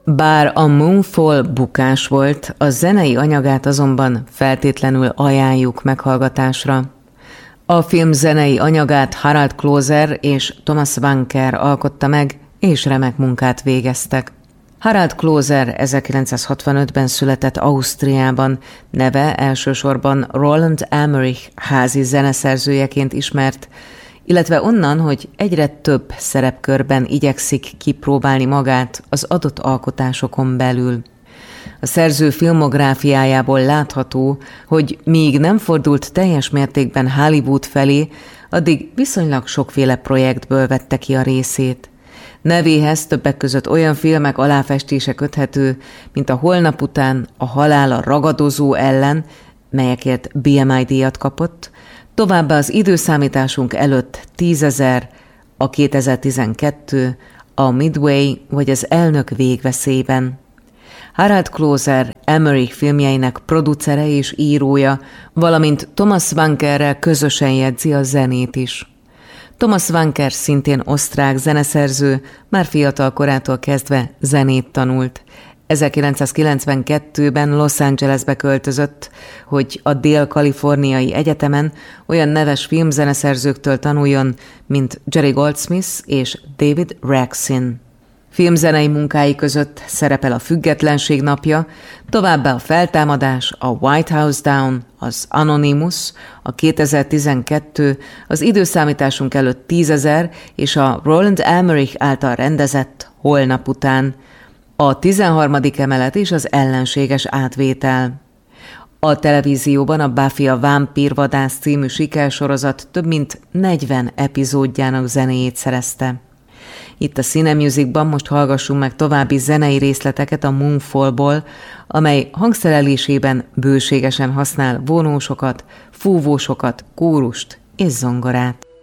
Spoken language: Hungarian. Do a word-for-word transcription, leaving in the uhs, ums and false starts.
Bár a Moonfall bukás volt, a zenei anyagát azonban feltétlenül ajánljuk meghallgatásra. A film zenei anyagát Harald Kloser és Thomas Wanker alkotta meg, és remek munkát végeztek. Harald Kloser ezerkilencszázhatvanötben született Ausztriában, neve elsősorban Roland Emmerich házi zeneszerzőjeként ismert, illetve onnan, hogy egyre több szerepkörben igyekszik kipróbálni magát az adott alkotásokon belül. A szerző filmográfiájából látható, hogy míg nem fordult teljes mértékben Hollywood felé, addig viszonylag sokféle projektből vette ki a részét. Nevéhez többek között olyan filmek aláfestése köthető, mint a Holnap után, a Halál a ragadozó ellen, melyekért bé em i díjat kapott, továbbá az időszámításunk előtt tízezer, a kétezer-tizenkettő, a Midway vagy az Elnök végveszélyben. Harald Kloser Emmerich filmjeinek producere és írója, valamint Thomas Wankerrel közösen jegyzi a zenét is. Thomas Wanker szintén osztrák zeneszerző, már fiatal korától kezdve zenét tanult. ezerkilencszázkilencvenkettőben Los Angelesbe költözött, hogy a Dél-Kaliforniai Egyetemen olyan neves filmzeneszerzőktől tanuljon, mint Jerry Goldsmith és David Raksin. Filmzenei munkái között szerepel a Függetlenség napja, továbbá a Feltámadás, a White House Down, az Anonymous, a kétezer-tizenkettő, az időszámításunk előtt tízezer és a Roland Emmerich által rendezett Holnap után, a tizenharmadik emelet és az Ellenséges átvétel. A televízióban a Buffy a vámpírvadász című sikersorozat több mint negyven epizódjának zenéjét szerezte. Itt a Cinemusicban most hallgassunk meg további zenei részleteket a Moonfallból, amely hangszerelésében bőségesen használ vonósokat, fúvósokat, kórust és zongorát.